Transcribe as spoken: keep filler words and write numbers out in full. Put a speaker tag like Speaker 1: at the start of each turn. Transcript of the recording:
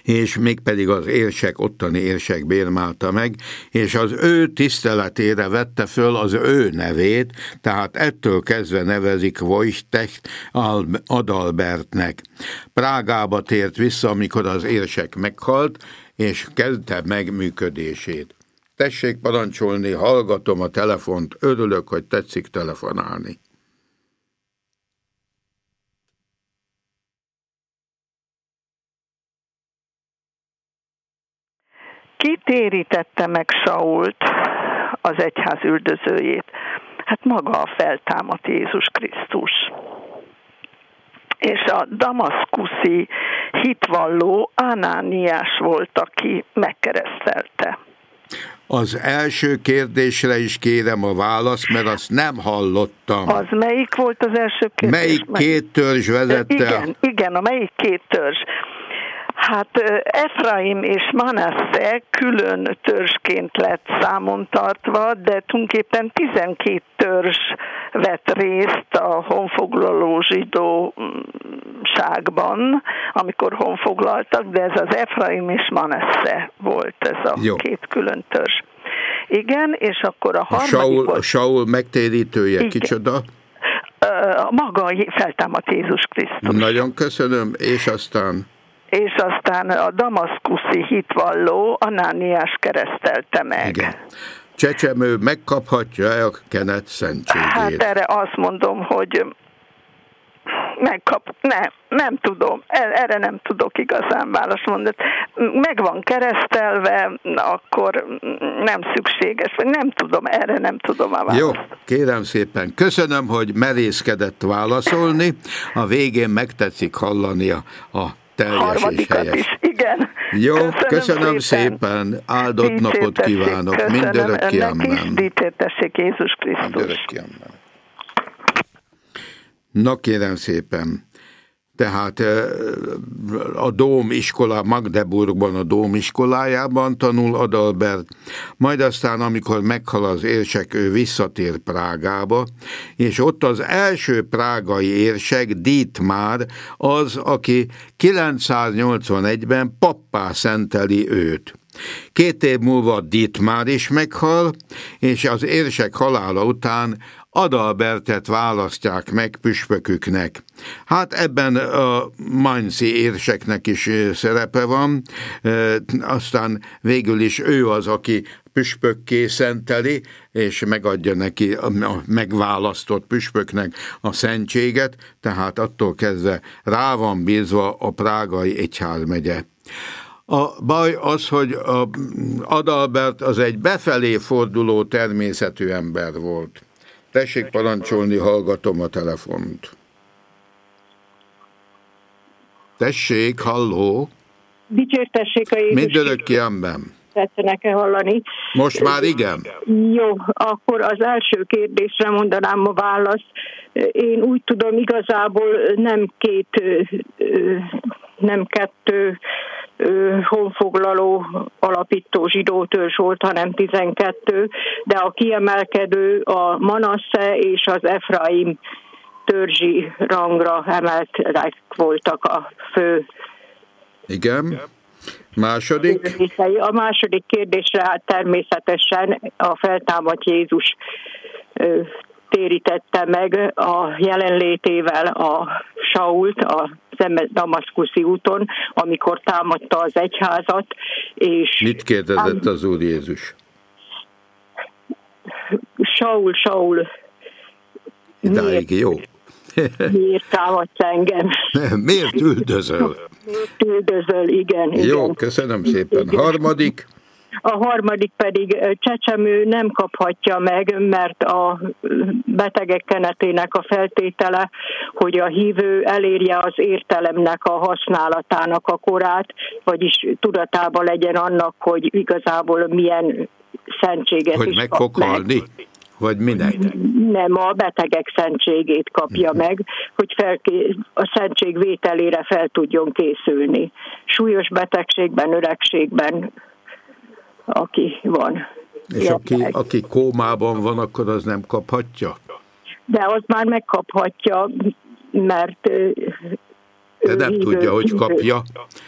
Speaker 1: és mégpedig az érsek, ottani érsek bérmálta meg, és az ő tiszteletére vette föl az ő nevét, tehát ettől kezdve nevezik Wojtek Adalbertnek. Prágába tért vissza, amikor az érsek meghalt, és kezdte meg működését. Tessék parancsolni, hallgatom a telefont, örülök, hogy tetszik telefonálni.
Speaker 2: Ki térítette meg Sault, az egyház üldözőjét? Hát maga a feltámadt Jézus Krisztus. És a damaszkuszi hitvalló Anániás volt, aki megkeresztelte.
Speaker 1: Az első kérdésre is kérem a választ, mert azt nem hallottam.
Speaker 2: Az melyik volt az első kérdés?
Speaker 1: Melyik két törzs vezette?
Speaker 2: Igen, igen, a melyik két törzs? Hát Efraim és Manasse külön törzsként lett számon tartva, de tulajdonképpen tizenkét törzs vett részt a honfoglaló zsidóságban, amikor honfoglaltak, de ez az Efraim és Manasse volt, ez a Jó. két külön törzs. Igen, és akkor a harmadik
Speaker 1: a Saul,
Speaker 2: volt...
Speaker 1: A Saul megtérítője, igen. Kicsoda?
Speaker 2: Maga feltámadt Jézus Krisztus.
Speaker 1: Nagyon köszönöm, és aztán...
Speaker 2: és aztán a damaszkuszi hitvalló Anániás keresztelte meg.
Speaker 1: Igen. Csecsemő megkaphatja a kenet szentségét?
Speaker 2: Hát erre azt mondom, hogy megkap, nem, nem tudom, erre nem tudok igazán választ mondani. Meg van keresztelve, akkor nem szükséges, vagy nem tudom, erre nem tudom a választ.
Speaker 1: Jó, kérem szépen, köszönöm, hogy merészkedett válaszolni, a végén megtetszik hallani a, a teljes és helyes.
Speaker 2: Is, igen.
Speaker 1: Jó, köszönöm, köszönöm szépen. szépen, áldott Dicsértessék, napot kívánok, mindörökké amen.
Speaker 2: Dicsértessék Jézus Krisztus.
Speaker 1: Mindörökké amen. Na kérem szépen, tehát a Dómiskola, Magdeburgban a Dómiskolájában tanul Adalbert, majd aztán, amikor meghal az érsek, ő visszatér Prágába, és ott az első prágai érsek, Dietmár, az, aki kilencszáznyolcvanegyben pappá szenteli őt. Két év múlva Dietmár is meghal, és az érsek halála után Adalbertet választják meg püspöküknek. Hát ebben a mainzi érseknek is szerepe van, aztán végül is ő az, aki püspökké szenteli, és megadja neki a megválasztott püspöknek a szentséget, tehát attól kezdve rá van bízva a prágai egyházmegye. A baj az, hogy Adalbert az egy befelé forduló természetű ember volt. Tessék parancsolni, hallgatom a telefont. Tessék, halló.
Speaker 3: Dicsértessék a Jézus.
Speaker 1: Mindörökké amen.
Speaker 3: Tetszenek-e hallani?
Speaker 1: Most már igen.
Speaker 3: Jó, akkor az első kérdésre mondanám a választ. Én úgy tudom, igazából nem két, nem kettő honfoglaló alapító zsidó törzs volt, hanem tizenkettő, de a kiemelkedő a Manasse és az Efraim törzsi rangra emeltek voltak a fő.
Speaker 1: Igen. Második?
Speaker 3: A második kérdésre hát természetesen a feltámadt Jézus térítette meg a jelenlétével a Sault a damaszkuszi úton, amikor támadta az egyházat. És
Speaker 1: mit kérdezett az Úr Jézus?
Speaker 3: Saul, Saul,
Speaker 1: idáig jó.
Speaker 3: Miért támadsz engem?
Speaker 1: Miért üldözöl?
Speaker 3: Miért üldözöl, igen.
Speaker 1: Jó,
Speaker 3: igen.
Speaker 1: köszönöm szépen. Igen. Harmadik?
Speaker 3: A harmadik pedig csecsemő nem kaphatja meg, mert a betegek kenetének a feltétele, hogy a hívő elérje az értelemnek a használatának a korát, vagyis tudatában legyen annak, hogy igazából milyen szentséget
Speaker 1: hogy
Speaker 3: is
Speaker 1: meg
Speaker 3: kap
Speaker 1: fog
Speaker 3: meg.
Speaker 1: halni? Vagy minek?
Speaker 3: Nem, a betegek szentségét kapja meg, hogy fel, a szentség vételére fel tudjon készülni. Súlyos betegségben, öregségben, aki van.
Speaker 1: És aki, aki kómában van, akkor az nem kaphatja?
Speaker 3: De az már megkaphatja, mert...
Speaker 1: De nem
Speaker 3: hívő,
Speaker 1: tudja, hogy
Speaker 3: hívő.
Speaker 1: kapja.